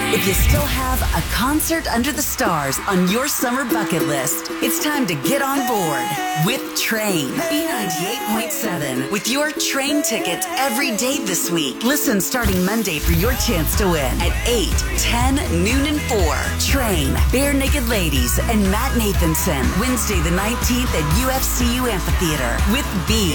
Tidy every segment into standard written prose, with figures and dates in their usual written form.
If you still have a concert under the stars on your summer bucket list, it's time to get on board with Train. B98.7 with your Train tickets every day this week. Listen starting Monday for your chance to win at 8, 10, noon, and 4. Train, Bare Naked Ladies, and Matt Nathanson. Wednesday the 19th at UFCU Amphitheater with B.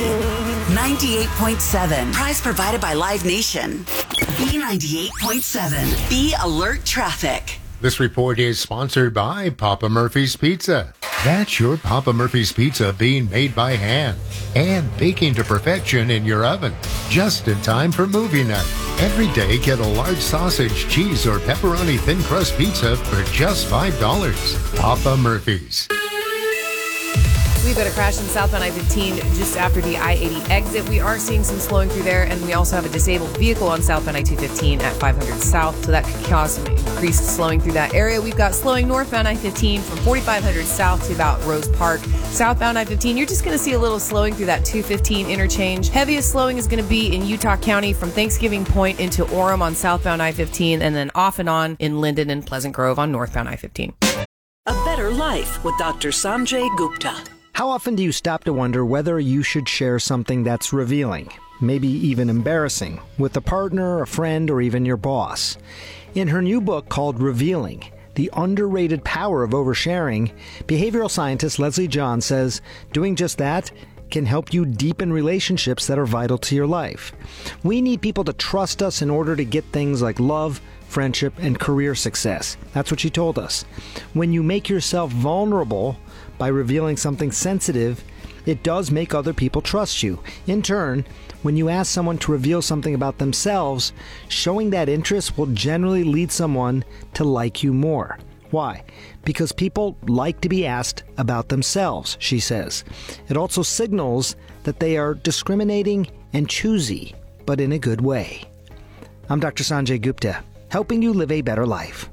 98.7. Prize provided by Live Nation. B98.7. Be alert traffic. This report is sponsored by Papa Murphy's Pizza. That's your Papa Murphy's Pizza being made by hand and baking to perfection in your oven, just in time for movie night. Every day, get a large sausage, cheese, or pepperoni thin crust pizza for just $5. Papa Murphy's. We've got a crash in southbound I-15 just after the I-80 exit. We are seeing some slowing through there, and we also have a disabled vehicle on southbound I-215 at 500 South, so that could cause some increased slowing through that area. We've got slowing northbound I-15 from 4500 South to about Rose Park. Southbound I-15, you're just going to see a little slowing through that 215 interchange. Heaviest slowing is going to be in Utah County from Thanksgiving Point into Orem on southbound I-15, and then off and on in Linden and Pleasant Grove on northbound I-15. A Better Life with Dr. Sanjay Gupta. How often do you stop to wonder whether you should share something that's revealing, maybe even embarrassing, with a partner, a friend, or even your boss? In her new book called Revealing, The Underrated Power of Oversharing, behavioral scientist Leslie John says doing just that can help you deepen relationships that are vital to your life. We need people to trust us in order to get things like love, friendship, and career success. That's what she told us. When you make yourself vulnerable by revealing something sensitive, it does make other people trust you. In turn, when you ask someone to reveal something about themselves, showing that interest will generally lead someone to like you more. Why? Because people like to be asked about themselves, she says. It also signals that they are discriminating and choosy, but in a good way. I'm Dr. Sanjay Gupta, helping you live a better life.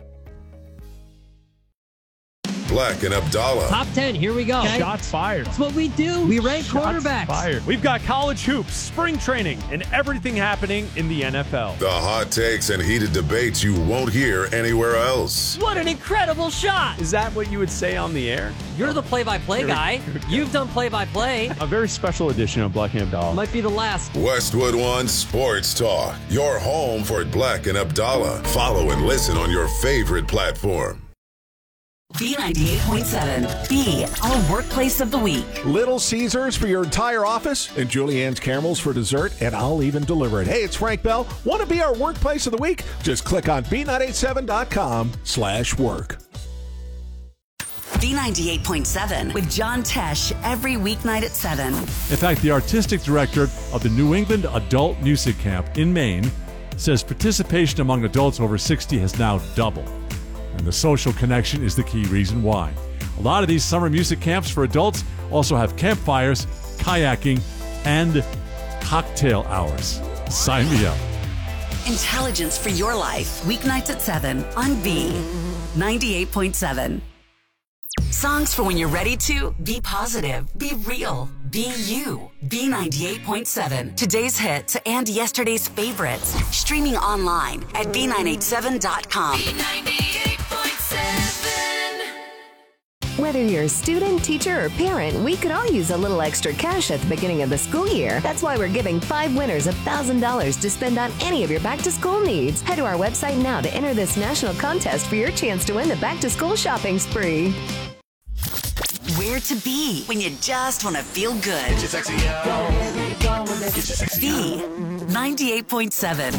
Black and Abdallah. Top 10, here we go. Okay. Shots fired. That's what we do. We rank quarterbacks. Fired. We've got college hoops, spring training, and everything happening in the NFL. The hot takes and heated debates you won't hear anywhere else. What an incredible shot. Is that what you would say on the air? You're the play-by-play guy. You've done play-by-play. A very special edition of Black and Abdallah. Might be the last. Westwood One Sports Talk. Your home for Black and Abdallah. Follow and listen on your favorite platform. B98.7. B, our workplace of the week. Little Caesars for your entire office and Julianne's caramels for dessert, and I'll even deliver it. Hey, it's Frank Bell. Want to be our workplace of the week? Just click on b987.com/work. B98.7 with John Tesh every weeknight at 7. In fact, the artistic director of the New England Adult Music Camp in Maine says participation among adults over 60 has now doubled. And the social connection is the key reason why. A lot of these summer music camps for adults also have campfires, kayaking, and cocktail hours. Sign me up. Intelligence for your life. Weeknights at 7 on B. 98.7. Songs for when you're ready to be positive, be real, be you. B98.7. Today's hits and yesterday's favorites. Streaming online at B987.com. B98.7. Whether you're a student, teacher, or parent, we could all use a little extra cash at the beginning of the school year. That's why we're giving 5 winners $1,000 to spend on any of your back-to-school needs. Head to our website now to enter this national contest for your chance to win the back-to-school shopping spree. Where to be when you just want to feel good. Get your sexy out. B 98.7.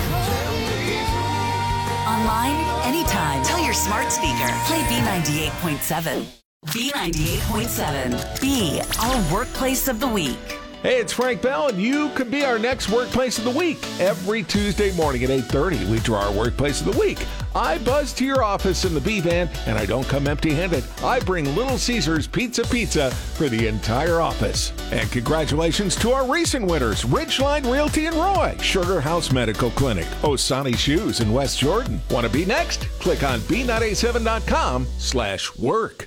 Online, anytime. Tell your smart speaker. Play B98.7. B98.7. B, our workplace of the week. Hey, it's Frank Bell, and you could be our next Workplace of the Week. Every Tuesday morning at 8:30, we draw our Workplace of the Week. I buzz to your office in the B-Van, and I don't come empty-handed. I bring Little Caesars Pizza for the entire office. And congratulations to our recent winners, Ridgeline Realty in Roy, Sugar House Medical Clinic, Osani Shoes in West Jordan. Want to be next? Click on b987.com/work.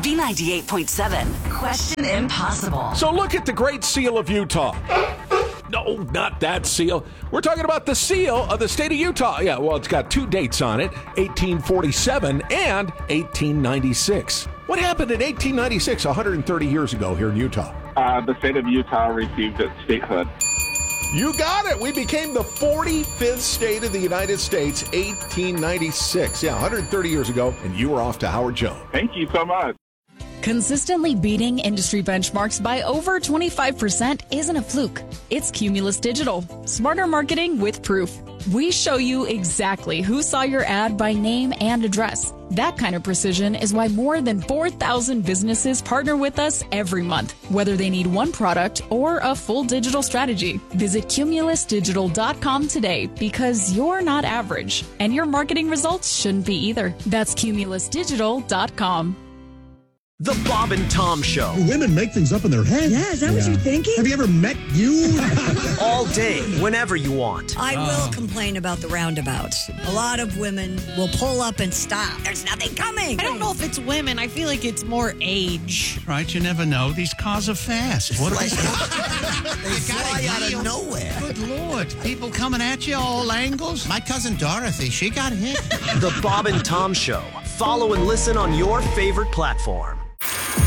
B98.7. Question Impossible. So look at the Great Seal of Utah. No, not that seal. We're talking about the seal of the state of Utah. Yeah, well, it's got 2 dates on it, 1847 and 1896. What happened in 1896, 130 years ago here in Utah? The state of Utah received its statehood. You got it. We became the 45th state of the United States, 1896. Yeah, 130 years ago, and you were off to Howard Joe. Thank you so much. Consistently beating industry benchmarks by over 25% isn't a fluke. It's Cumulus Digital. Smarter marketing with proof. We show you exactly who saw your ad by name and address. That kind of precision is why more than 4,000 businesses partner with us every month, whether they need one product or a full digital strategy. Visit cumulusdigital.com today because you're not average, and your marketing results shouldn't be either. That's cumulusdigital.com. The Bob and Tom Show. Women make things up in their head. Yeah, is that what you're thinking? Have you ever met you? All day, whenever you want. I will complain about the roundabouts. A lot of women will pull up and stop. There's nothing coming. I don't know if it's women. I feel like it's more age. Right, you never know. These cars are fast. What they fly out of nowhere. Good Lord. People coming at you all angles. My cousin Dorothy, she got hit. The Bob and Tom Show. Follow and listen on your favorite platform.